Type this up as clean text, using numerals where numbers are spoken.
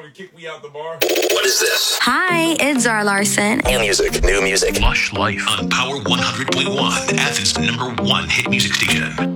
kick me out the bar. What is this? Hi, it's Zara Larson. New music, new music. Lush Life on Power 100.1, Athens' #1 hit music station.